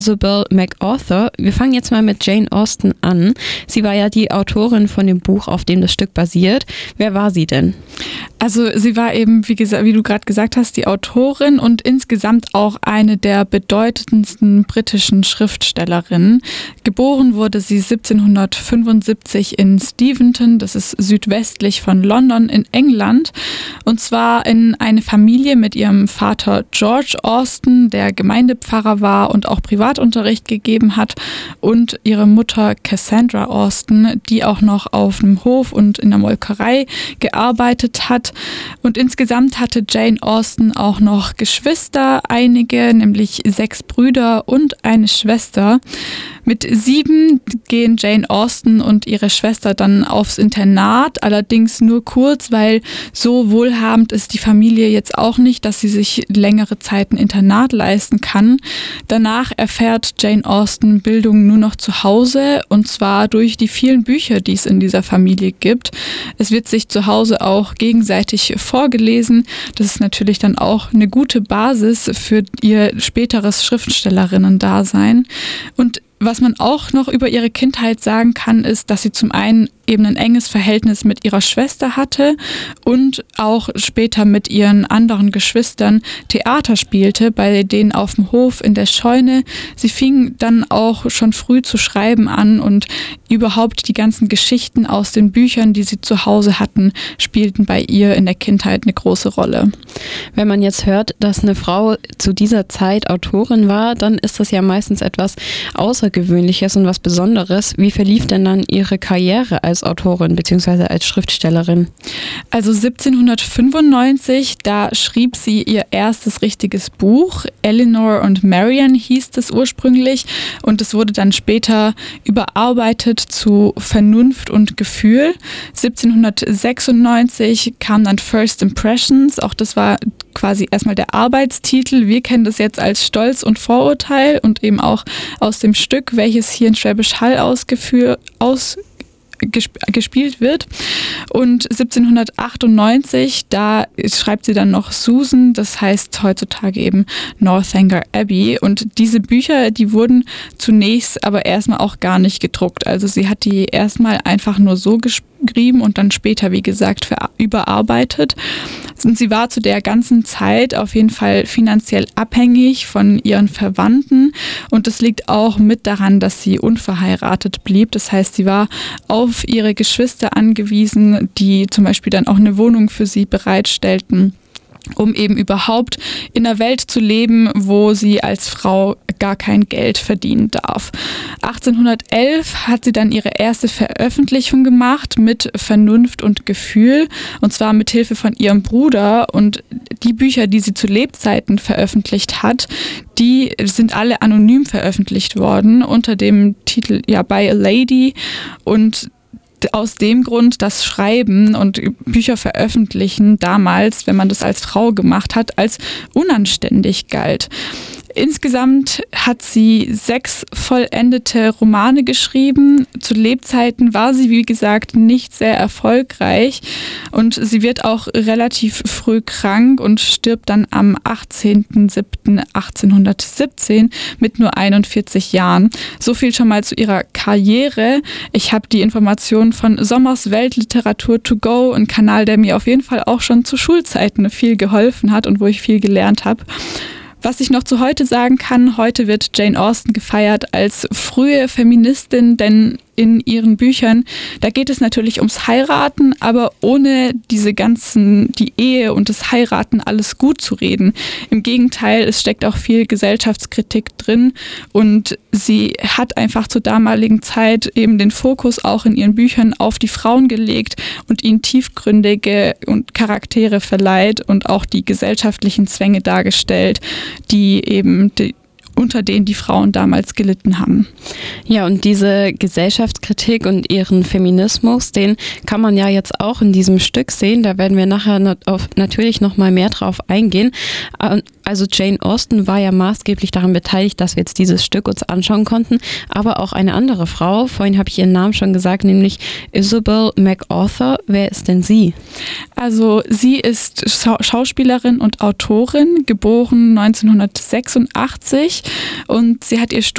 Isabel MacArthur. Wir fangen jetzt mal mit Jane Austen an. Sie war ja die Autorin von dem Buch, auf dem das Stück basiert. Wer war sie denn? Also sie war eben, wie du gerade gesagt hast, die Autorin und insgesamt auch eine der bedeutendsten britischen Schriftstellerinnen. Geboren wurde sie 1775 in Steventon, das ist südwestlich von London in England, und zwar in eine Familie mit ihrem Vater George Austen, der Gemeindepfarrer war und auch Privatunterricht gegeben hat, und ihre Mutter Cassandra Austen, die auch noch auf dem Hof und in der Molkerei gearbeitet hat. Und insgesamt hatte Jane Austen auch noch Geschwister, einige, nämlich 6 Brüder und eine Schwester. Mit 7 gehen Jane Austen und ihre Schwester dann aufs Internat, allerdings nur kurz, weil so wohlhabend ist die Familie jetzt auch nicht, dass sie sich längere Zeit ein Internat leisten kann. Danach erfährt Jane Austen Bildung nur noch zu Hause, und zwar durch die vielen Bücher, die es in dieser Familie gibt. Es wird sich zu Hause auch gegenseitig vorgelesen. Das ist natürlich dann auch eine gute Basis für ihr späteres Schriftstellerinnen-Dasein. Und was man auch noch über ihre Kindheit sagen kann, ist, dass sie zum einen eben ein enges Verhältnis mit ihrer Schwester hatte und auch später mit ihren anderen Geschwistern Theater spielte, bei denen auf dem Hof in der Scheune. Sie fing dann auch schon früh zu schreiben an, und überhaupt die ganzen Geschichten aus den Büchern, die sie zu Hause hatten, spielten bei ihr in der Kindheit eine große Rolle. Wenn man jetzt hört, dass eine Frau zu dieser Zeit Autorin war, dann ist das ja meistens etwas Außergewöhnliches und was Besonderes. Wie verlief denn dann ihre Karriere als Autorin bzw. als Schriftstellerin? Also 1795, da schrieb sie ihr erstes richtiges Buch. Elinor und Marian hieß es ursprünglich, und es wurde dann später überarbeitet zu Vernunft und Gefühl. 1796 kam dann First Impressions, auch das war quasi erstmal der Arbeitstitel. Wir kennen das jetzt als Stolz und Vorurteil, und eben auch aus dem Stück, welches hier in Schwäbisch Hall gespielt wird. Und 1798, da schreibt sie dann noch Susan, das heißt heutzutage eben Northanger Abbey. Und diese Bücher, die wurden zunächst aber erstmal auch gar nicht gedruckt. Also sie hat die erstmal einfach nur so geschrieben und dann später, wie gesagt, überarbeitet. Und sie war zu der ganzen Zeit auf jeden Fall finanziell abhängig von ihren Verwandten, und das liegt auch mit daran, dass sie unverheiratet blieb. Das heißt, sie war auf ihre Geschwister angewiesen, die zum Beispiel dann auch eine Wohnung für sie bereitstellten, um eben überhaupt in einer Welt zu leben, wo sie als Frau gar kein Geld verdienen darf. 1811 hat sie dann ihre erste Veröffentlichung gemacht mit Vernunft und Gefühl, und zwar mit Hilfe von ihrem Bruder, und die Bücher, die sie zu Lebzeiten veröffentlicht hat, die sind alle anonym veröffentlicht worden unter dem Titel By a Lady, und aus dem Grund, dass Schreiben und Bücher veröffentlichen damals, wenn man das als Frau gemacht hat, als unanständig galt. Insgesamt hat sie 6 vollendete Romane geschrieben. Zu Lebzeiten war sie, wie gesagt, nicht sehr erfolgreich, und sie wird auch relativ früh krank und stirbt dann am 18.07.1817 mit nur 41 Jahren. So viel schon mal zu ihrer Karriere. Ich habe die Informationen von Sommers Weltliteratur to go, ein Kanal, der mir auf jeden Fall auch schon zu Schulzeiten viel geholfen hat und wo ich viel gelernt habe. Was ich noch zu heute sagen kann, heute wird Jane Austen gefeiert als frühe Feministin, denn in ihren Büchern, da geht es natürlich ums Heiraten, aber ohne die Ehe und das Heiraten alles gut zu reden. Im Gegenteil, es steckt auch viel Gesellschaftskritik drin, und sie hat einfach zur damaligen Zeit eben den Fokus auch in ihren Büchern auf die Frauen gelegt und ihnen tiefgründige und Charaktere verleiht und auch die gesellschaftlichen Zwänge dargestellt, unter denen die Frauen damals gelitten haben. Ja, und diese Gesellschaftskritik und ihren Feminismus, den kann man ja jetzt auch in diesem Stück sehen. Da werden wir nachher natürlich noch mal mehr drauf eingehen. Also Jane Austen war ja maßgeblich daran beteiligt, dass wir jetzt dieses Stück uns anschauen konnten, aber auch eine andere Frau. Vorhin habe ich ihren Namen schon gesagt, nämlich Isabel MacArthur. Wer ist denn sie? Also sie ist Schauspielerin und Autorin, geboren 1986, und sie hat ihr